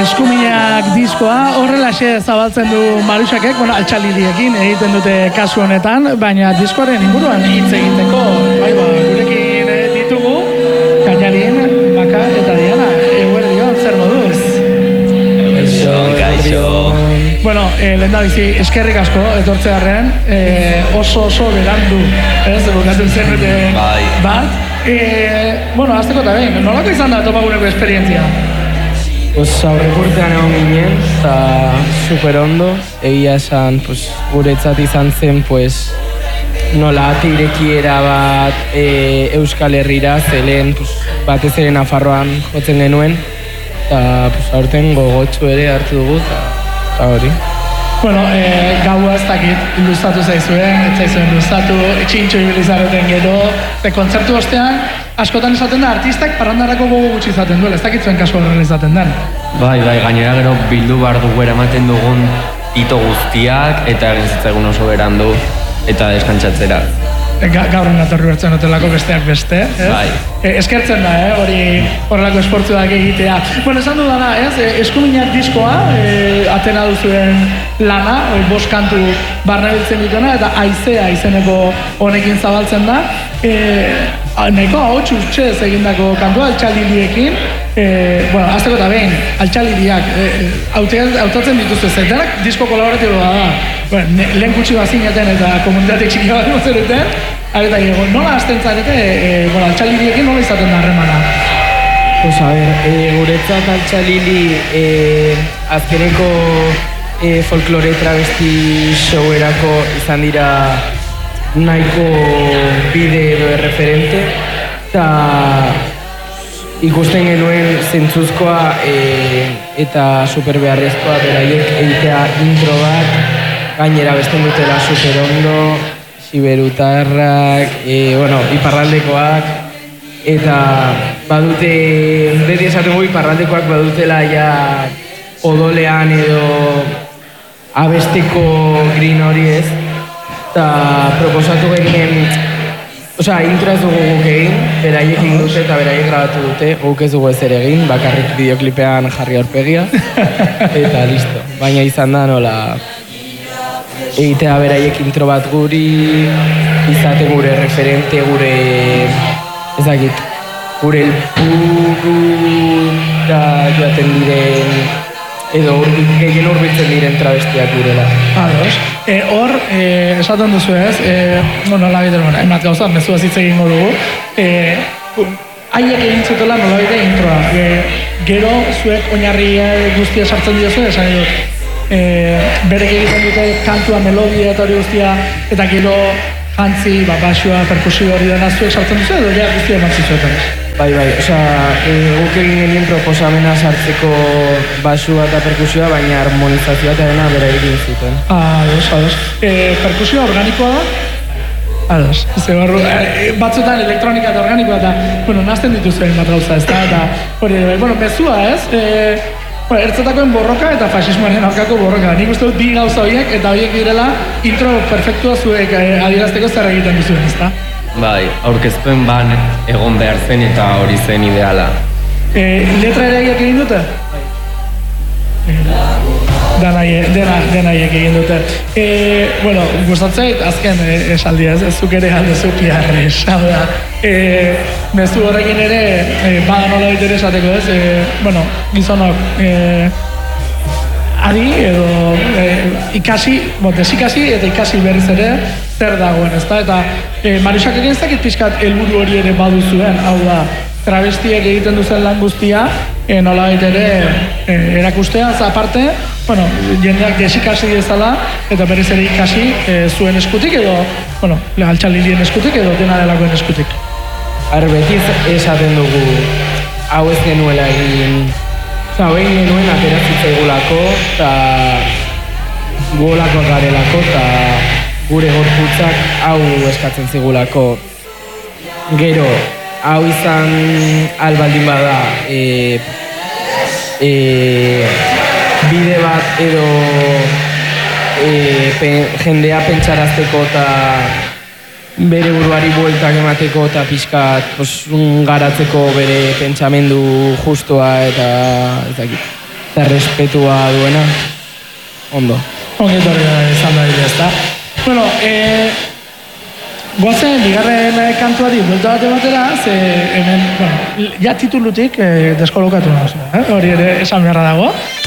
Eskuminak diskoa horrelaxe zabaltzen du Maruxakek, altxaliriekin egiten dute kasu honetan, baina diskoaren inguruan hitz egiteko, gurekin ditugu, Kañarin, Maka eta Diana, eguerdion, zer moduz? Kaixo. Bueno, lehen da bizi, eskerrik asko, etortzearen, oso berandu, ez, bukatu zen bat. Azteko eta behin, nolako izan da topaguneko esperientzia? Aurrek urtean egon ginen, eta super ondo, egia esan guretzat izan zen nola ate irekiera bat Euskal Herrira, zelen batez ere Nafarroan jotzen genuen, eta aurten gogotsu ere hartu dugu, eta hori. Gaua ez dakit luzatu zaizuen, ez zaizuen luzatu, txintxo ibilizareten gero, kontzertu ostean, askotan esaten da, artistak parrandarako gogo gutxi izaten duela, ez dakit zuen kasu horrela izaten den. Bai, gainera gero bildu behar dugu eramaten dugun ito guztiak, eta egin zitzaigun oso berandu, eta deskantzatzera. Gaurren atorri bertzen hotelako besteak beste, ez? Bai. Eskertzen da, hori horrelako esportzuak egitea. Esan dudana, Eskuminak diskoa, atena duzuen lana, 5 kantu barnabiltzen dituena, eta Aizea izeneko honekin zabaltzen da. Nahiko ahots utxez egindako kantua, altxaliriekin. Azteko eta behin, altxaliriak hautatzen dituzte zetenak, disko kolaboratiboa da. Lehen gutxi bazineten eta komunitate txiki bat mozereten, nola hasten zarete, altxaliriekin nola izaten da harremana? Guretzat altxalili azkeneko folklore travesti showerako izan dira nahiko bide edo referente, eta ikusten genuen zentzuzkoa eta superbeharrezkoa beraiek egitea intro bat, gainera besten dutela super ondo, siberutarrak, iparraldekoak, eta badute, beti esaten gu iparraldekoak badutela ja odolean edo abesteko green hori ez, eta proposatu genien, intro ez dugu guk egin, beraiek egin dute eta beraiek grabatu dute, guk ez dugu ezer egin, bakarrik bideoklipean jarri aurpegia, eta listo. Baina izan da nola egitea beraiek intro bat guri, izaten gure referente, gure ezagik, gure elpurura joaten diren, edo gehien urbiltzen diren travestiak direla. Hor, esaten duzu ez, emat gauzat, mezuaz hitz egingo dugu, haiek egin zutela nolabide introa. Gero, zuek oinarri guztia sartzen diozu, esan dut, berek egiten dute kantua, melodia eta hori guztia, eta gero jantzi, basua, perkusio hori dena zuek sartzen duzu, edo ja guztia eman zizuetan. Bai, guk egin genien proposamena sartzeko basua eta perkusioa, baina harmonizazioa eta dena bera egin zuten. Perkusioa organikoa da? Batzutan elektronika eta organikoa eta, nazten dituzuen bat gauza ez da, eta mezua ez, ertzetakoen borroka eta fasismoaren aurkako borroka. Nik uste dut bi gauza horiek eta horiek direla intro perfektua zuek adierazteko zer egiten duzuen, ez da? Bai, aurkezpen ban egon behar zen eta hori zen ideala. Letra ere egin dute? Denaiek egin dute. Gustatzeit, azken esaldia ez zuk ere aldezu piarrez. Mezu horrekin ere, bada nola ditere esateko ez, gizonok adi edo desikasi eta ikasi berriz ere zer dagoen, ezta? Eta Maruxak egin ez dakit pixkat helburu hori ere badu zuen, hau da, travestiek egiten duzen lan guztia, nolabait ere erakustea, aparte, jendeak desikasi dezala, eta berriz ere ikasi zuen eskutik edo, altxalirien eskutik edo dena delakoen eskutik. Betiz esaten dugu, hau ez genuela egin, hau egin genuen aterazitzaigulako, eta golakoak garelako, eta gure gorputzak hau eskatzen zigulako. Gero, hau izan albaldin bada bide bat edo jendea pentsarazteko eta bere buruari bueltak emateko eta pixkat garatzeko bere pentsamendu justua eta ezakit. eta respetua duena. Ondo. Ongi etorri izan da ere, ezta? Bueno, goazen, bigarren kantuari buelta bate batera, ze hemen, bueno, ja titulutik deskolokatu nagoz, hori ere esan beharra dago.